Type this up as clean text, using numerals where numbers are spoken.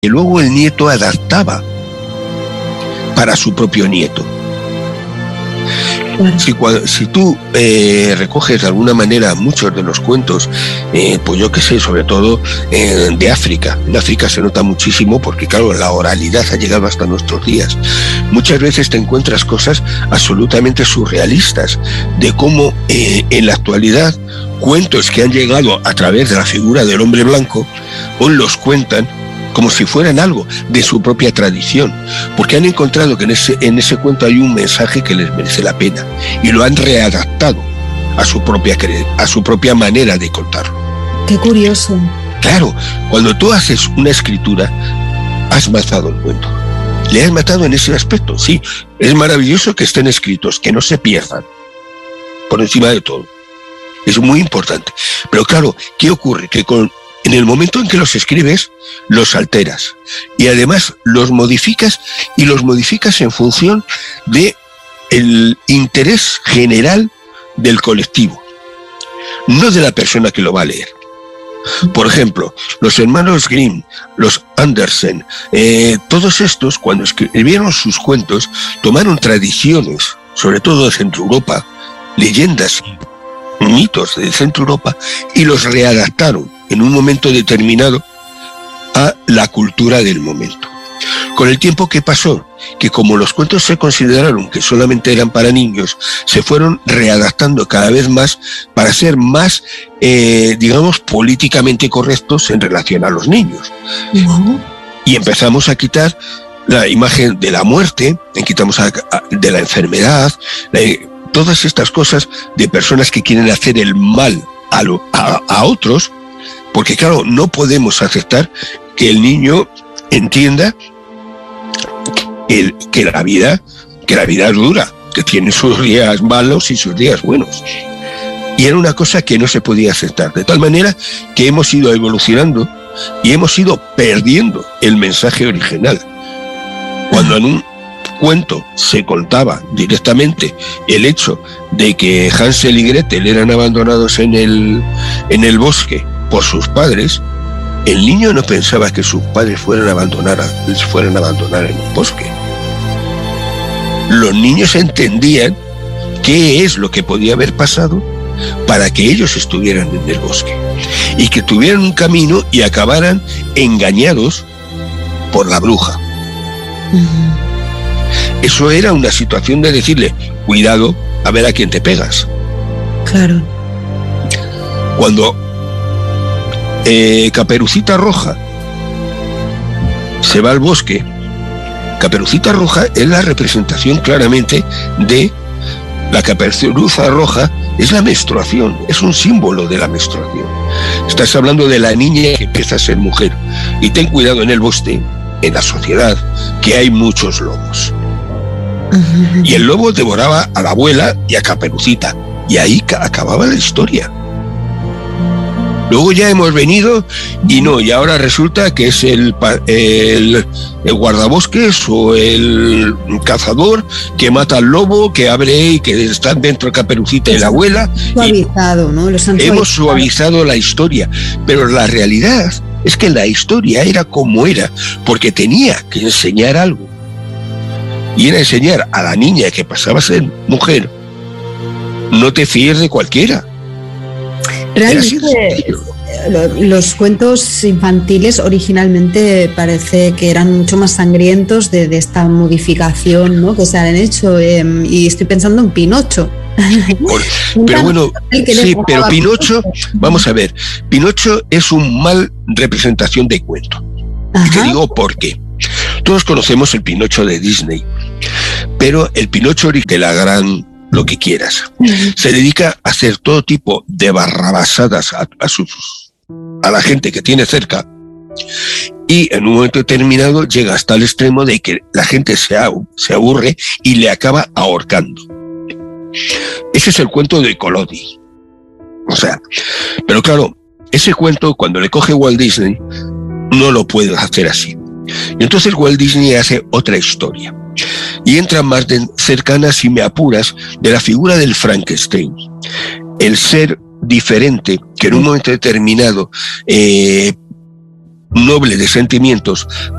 que luego el nieto adaptaba para su propio nieto. Si tú recoges de alguna manera muchos de los cuentos, pues yo qué sé, sobre todo de África. En África se nota muchísimo porque, claro, la oralidad ha llegado hasta nuestros días. Muchas veces te encuentras cosas absolutamente surrealistas de cómo en la actualidad cuentos que han llegado a través de la figura del hombre blanco, hoy los cuentan como si fueran algo de su propia tradición, porque han encontrado que en ese cuento hay un mensaje que les merece la pena y lo han readaptado a su propia manera de contarlo. Qué curioso. Claro, cuando tú haces una escritura, has matado el cuento. Le has matado en ese aspecto. Sí, es maravilloso que estén escritos, que no se pierdan, por encima de todo. Es muy importante. Pero claro, ¿qué ocurre? Que en el momento en que los escribes, los alteras y además los modificas, y los modificas en función de el interés general del colectivo, no de la persona que lo va a leer. Por ejemplo, los hermanos Grimm, los Andersen, todos estos, cuando escribieron sus cuentos, tomaron tradiciones, sobre todo de Centro Europa, leyendas, mitos de Centro Europa, y los readaptaron en un momento determinado a la cultura del momento. Con el tiempo que pasó, que como los cuentos se consideraron que solamente eran para niños, se fueron readaptando cada vez más para ser más, digamos, políticamente correctos en relación a los niños. Y empezamos a quitar la imagen de la muerte, quitamos de la enfermedad, todas estas cosas de personas que quieren hacer el mal a otros, porque claro, no podemos aceptar que el niño entienda que la vida es dura, que tiene sus días malos y sus días buenos. Y era una cosa que no se podía aceptar, de tal manera que hemos ido evolucionando y hemos ido perdiendo el mensaje original. Cuando en un cuento se contaba directamente el hecho de que Hansel y Gretel eran abandonados en el bosque por sus padres, el niño no pensaba que sus padres les fueran a abandonar en un bosque. Los niños entendían qué es lo que podía haber pasado para que ellos estuvieran en el bosque y que tuvieran un camino y acabaran engañados por la bruja. Eso era una situación de decirle, cuidado, a ver a quién te pegas. Claro. Cuando Caperucita Roja se va al bosque, Caperucita Roja es la representación claramente de la caperuza roja, es la menstruación, es un símbolo de la menstruación. Estás hablando de la niña que empieza a ser mujer. Y ten cuidado en el bosque, en la sociedad, que hay muchos lobos. Y el lobo devoraba a la abuela y a Caperucita, y ahí acababa la historia. Luego ya hemos venido y ahora resulta que es el guardabosques o el cazador que mata al lobo, que abre y que están dentro Caperucita y la abuela. Suavizado, ¿no? Hemos suavizado la historia, pero la realidad es que la historia era como era, porque tenía que enseñar algo. Y era enseñar a la niña que pasaba a ser mujer, no te fíes de cualquiera. Realmente los cuentos infantiles originalmente parece que eran mucho más sangrientos de esta modificación, ¿no?, que se han hecho, y estoy pensando en Pinocho. Pero bueno, sí, pero Pinocho, vamos a ver, Pinocho es un mal representación de cuento. Y te digo por qué. Todos conocemos el Pinocho de Disney, pero el Pinocho de la gran lo que quieras, se dedica a hacer todo tipo de barrabasadas a la gente que tiene cerca, y en un momento determinado llega hasta el extremo de que la gente se aburre y le acaba ahorcando. Ese es el cuento de Collodi. O sea, pero claro, ese cuento cuando le coge Walt Disney no lo puede hacer así. Y entonces Walt Disney hace otra historia y entra más cercana, si me apuras, de la figura del Frankenstein, el ser diferente que en un momento determinado noble de sentimientos